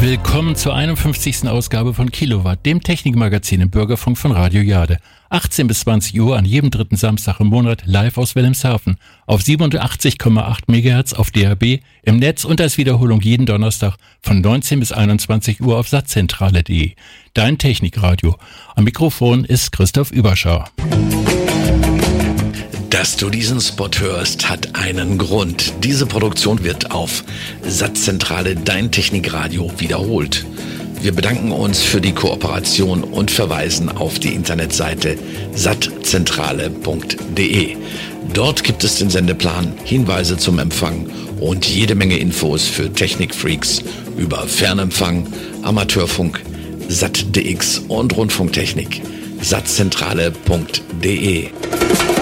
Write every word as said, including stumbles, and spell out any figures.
Willkommen zur einundfünfzigsten Ausgabe von Kilowatt, dem Technikmagazin im Bürgerfunk von Radio Jade. achtzehn bis zwanzig Uhr an jedem dritten Samstag im Monat live aus Wilhelmshaven auf siebenundachtzig Komma acht Megahertz auf D A B im Netz und als Wiederholung jeden Donnerstag von neunzehn bis einundzwanzig Uhr auf satzzentrale punkt de. Dein Technikradio. Am Mikrofon ist Christoph Überschauer. Dass du diesen Spot hörst, hat einen Grund. Diese Produktion wird auf Satzzentrale Dein Technikradio wiederholt. Wir bedanken uns für die Kooperation und verweisen auf die Internetseite satzzentrale punkt de. Dort gibt es den Sendeplan, Hinweise zum Empfang und jede Menge Infos für Technikfreaks über Fernempfang, Amateurfunk, Sat D X und Rundfunktechnik. satzzentrale punkt de.